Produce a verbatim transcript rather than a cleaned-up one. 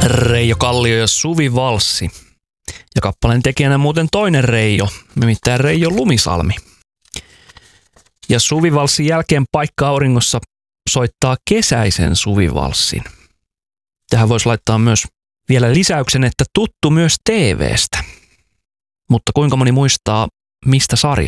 Reijo Kallio ja Suvi Valssi. Ja kappaleen tekijänä muuten toinen Reijo, nimittäin Reijo Lumisalmi. Ja Suvi Valssin jälkeen Paikka auringossa soittaa kesäisen Suvi Valssin. Tähän voisi laittaa myös vielä lisäyksen, että tuttu myös T V:stä. Mutta kuinka moni muistaa, mistä sarjasta?